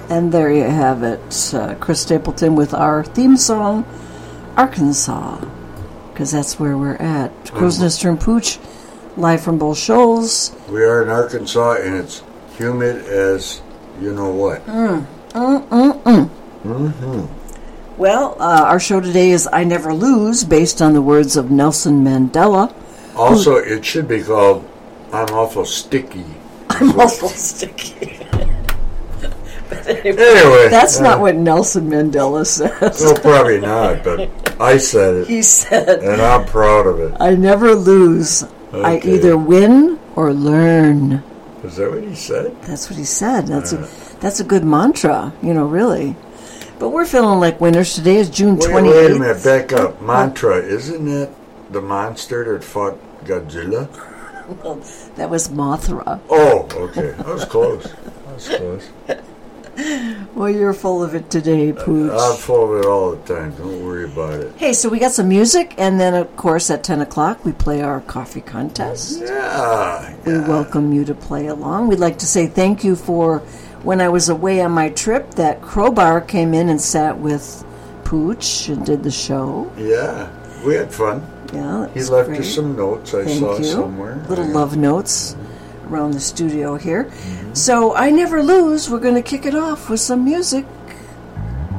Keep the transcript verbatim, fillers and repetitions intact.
And there you have it. Uh, Chris Stapleton with our theme song, Arkansas. Because that's where we're at. Crow's Nest and Pooch, live from Bull Shoals. We are in Arkansas, and it's humid as you know what. Mm, mm, mm, mm. Mm-hmm. Well, uh, our show today is I Never Lose, based on the words of Nelson Mandela. Also, who, it should be called I'm Awful Sticky. I'm Awful Sticky. But anyway, anyway, that's uh, not what Nelson Mandela says. No, probably not, but I said it. He said, and I'm proud of it. I never lose. Okay. I either win or learn. Is that what he said? That's what he said. That's uh, a that's a good mantra, you know, really. But we're feeling like winners. Today is June twenty-eighth. Wait, wait a minute, back up. Mantra, isn't it the monster that fought Godzilla? Well, that was Mothra. Oh, okay. That was close. That was close. Well, you're full of it today, Pooch. I'm full of it all the time. Don't worry about it. Hey, so we got some music, and then, of course, at ten o'clock, we play our coffee contest. Yeah, We yeah. welcome you to play along. We'd like to say thank you for when I was away on my trip, that Crowbar came in and sat with Pooch and did the show. Yeah, we had fun. Yeah, He left great. us some notes I Thank saw you. somewhere. Little Yeah. love notes around the studio here. Mm-hmm. So I Never Lose. We're going to kick it off with some music.